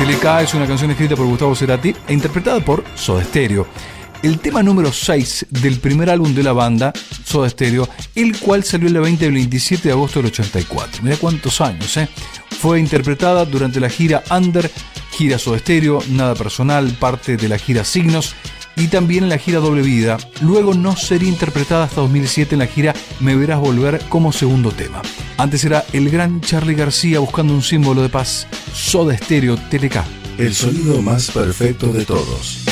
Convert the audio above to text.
Teleca es una canción escrita por Gustavo Cerati e interpretada por Soda Stereo. El tema número 6 del primer álbum de la banda, Soda Stereo, el cual salió el 27 de agosto del 84. Mirá cuántos años, ¿eh? Fue interpretada durante la gira Under, gira Soda Stereo, Nada Personal, parte de la gira Signos y también en la gira Doble Vida. Luego no sería interpretada hasta 2007 en la gira Me Verás Volver como segundo tema. Antes era el gran Charly García buscando un símbolo de paz. Soda Stereo, Teleca. El sonido más perfecto de todos.